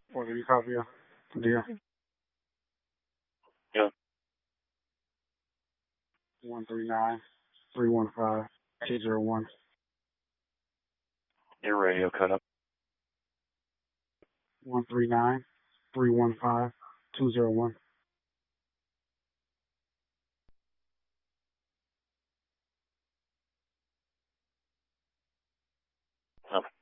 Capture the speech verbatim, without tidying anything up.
Or do you copy ya? Dear. Yeah. One three nine three one five two zero one. Your radio cut up. One three nine three one five two zero one. Oh.